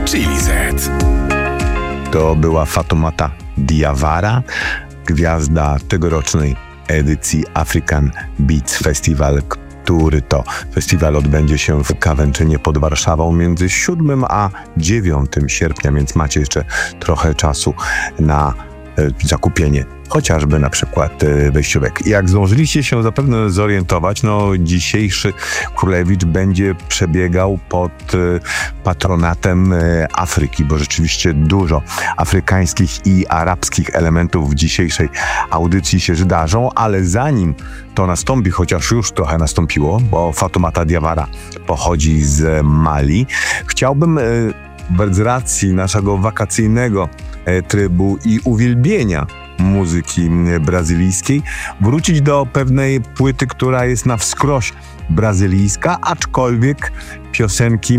Chili Z. To była Fatoumata Diawara, gwiazda tegorocznej edycji African Beats Festival, który to festiwal odbędzie się w Kawęczynie pod Warszawą między 7 a 9 sierpnia, więc macie jeszcze trochę czasu na zakupienie chociażby na przykład wejściówek. Jak zdążyliście się zapewne zorientować, dzisiejszy Królewicz będzie przebiegał pod patronatem Afryki, bo rzeczywiście dużo afrykańskich i arabskich elementów w dzisiejszej audycji się zdarzą, ale zanim to nastąpi, chociaż już trochę nastąpiło, bo Fatoumata Diawara pochodzi z Mali, chciałbym z racji naszego wakacyjnego trybu i uwielbienia muzyki brazylijskiej wrócić do pewnej płyty, która jest na wskroś brazylijska, aczkolwiek piosenki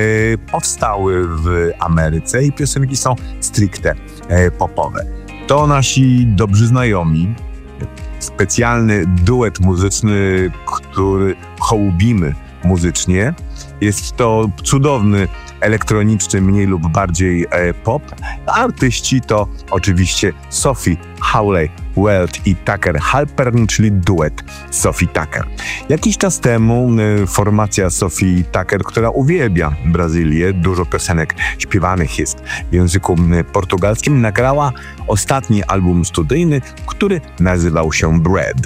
powstały w Ameryce i piosenki są stricte popowe. To nasi dobrzy znajomi, specjalny duet muzyczny, który hołubimy muzycznie. Jest to cudowny elektroniczny, mniej lub bardziej pop. Artyści to oczywiście Sophie Hawley-Weld i Tucker Halpern, czyli duet Sophie Tucker. Jakiś czas temu formacja Sophie Tucker, która uwielbia Brazylię, dużo piosenek śpiewanych jest w języku portugalskim, nagrała ostatni album studyjny, który nazywał się Bread.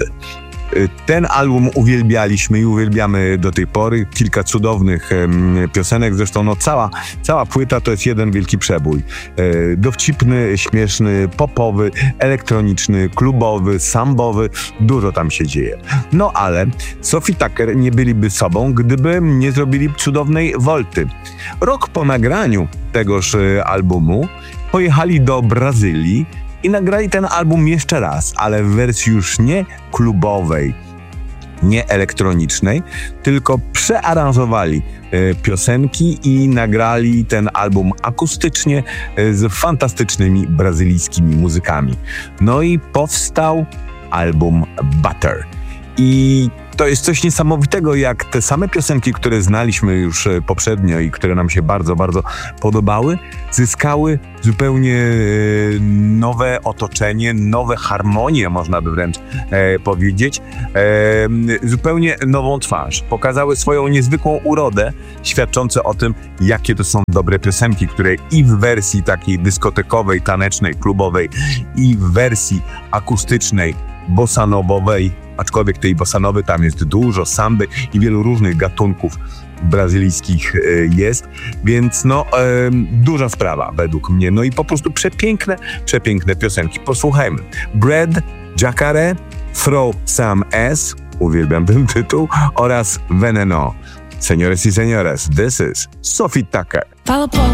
Ten album uwielbialiśmy i uwielbiamy do tej pory. Kilka cudownych piosenek, zresztą cała płyta to jest jeden wielki przebój. Dowcipny, śmieszny, popowy, elektroniczny, klubowy, sambowy, dużo tam się dzieje. Ale Sophie Tucker nie byliby sobą, gdyby nie zrobili cudownej wolty. Rok po nagraniu tegoż albumu pojechali do Brazylii i nagrali ten album jeszcze raz, ale w wersji już nie klubowej, nie elektronicznej, tylko przearanżowali piosenki i nagrali ten album akustycznie z fantastycznymi brazylijskimi muzykami. I powstał album Butter. I to jest coś niesamowitego, jak te same piosenki, które znaliśmy już poprzednio i które nam się bardzo, bardzo podobały, zyskały zupełnie nowe otoczenie, nowe harmonie, można by wręcz powiedzieć, zupełnie nową twarz. Pokazały swoją niezwykłą urodę, świadczące o tym, jakie to są dobre piosenki, które i w wersji takiej dyskotekowej, tanecznej, klubowej, i w wersji akustycznej, bossanowowej, aczkolwiek tej bossanowy tam jest dużo, samby i wielu różnych gatunków brazylijskich jest, więc duża sprawa według mnie. I po prostu przepiękne piosenki. Posłuchajmy. Bread, Jacare, Throw Some S, uwielbiam ten tytuł, oraz Veneno. Señores y señoras, this is Sophie Tucker.